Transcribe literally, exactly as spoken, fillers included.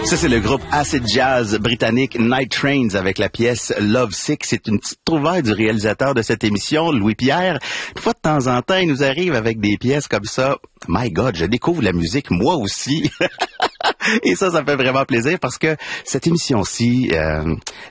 Ça, c'est le groupe acid jazz britannique Night Trains avec la pièce Love Sick. C'est une petite trouvaille du réalisateur de cette émission, Louis-Pierre. Une fois de temps en temps, il nous arrive avec des pièces comme ça. My God, je découvre la musique, moi aussi. Et ça, ça me fait vraiment plaisir parce que cette émission-ci, euh,